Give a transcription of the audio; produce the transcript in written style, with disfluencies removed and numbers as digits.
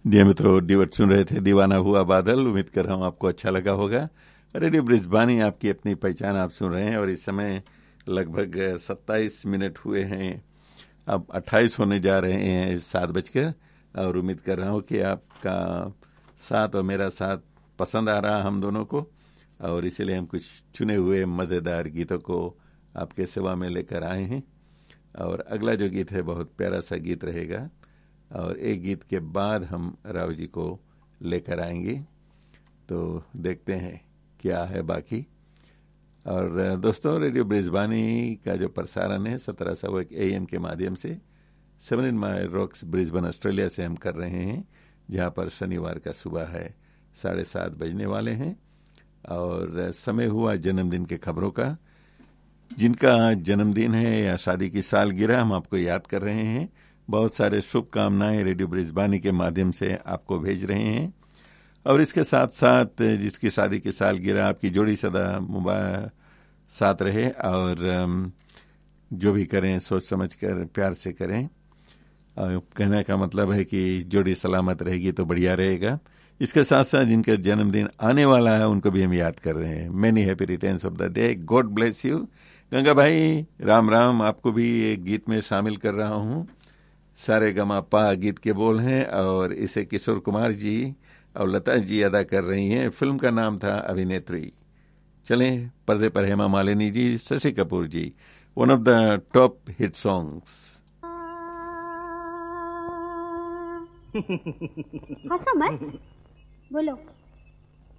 जी मित्रों, डिबेट सुन रहे थे दीवाना हुआ बादल। उम्मीद कर रहा हूँ आपको अच्छा लगा होगा। रेडियो ब्रिजबानी आपकी अपनी पहचान आप सुन रहे हैं और इस समय लगभग 27 मिनट हुए हैं, अब 28 होने जा रहे हैं 7 बजकर। और उम्मीद कर रहा हूँ कि आपका साथ और मेरा साथ पसंद आ रहा हम दोनों को, और इसीलिए हम कुछ चुने हुए मज़ेदार गीतों को आपके सेवा में लेकर आए हैं। और अगला जो गीत है बहुत प्यारा सा गीत रहेगा, और एक गीत के बाद हम राव जी को लेकर आएंगे, तो देखते हैं क्या है बाकी। और दोस्तों, रेडियो ब्रिजबानी का जो प्रसारण है 1701 AM के माध्यम से 7 इन माई रॉक्स ब्रिजबन ऑस्ट्रेलिया से हम कर रहे हैं, जहां पर शनिवार का सुबह है 7:30 बजने वाले हैं। और समय हुआ जन्मदिन के खबरों का। जिनका जन्मदिन है या शादी की सालगिरह हम आपको याद कर रहे हैं। बहुत सारे शुभकामनाएं रेडियो ब्रिजबानी के माध्यम से आपको भेज रहे हैं। और इसके साथ साथ जिसकी शादी की सालगिरह, आपकी जोड़ी सदा साथ रहे, और जो भी करें सोच समझ कर प्यार से करें। और कहने का मतलब है कि जोड़ी सलामत रहेगी तो बढ़िया रहेगा। इसके साथ साथ जिनका जन्मदिन आने वाला है उनको भी हम याद कर रहे हैं। Many happy returns of the day, God bless you. Ganga भाई राम राम, आपको भी एक गीत में शामिल कर रहा हूँ। सारे गमा पा गीत के बोल हैं, और इसे किशोर कुमार जी और लता जी अदा कर रही हैं। फिल्म का नाम था अभिनेत्री। चलें, पर्दे पर हेमा मालिनी जी, शशि कपूर जी, one of the top hit songs. हंसो मत, बोलो।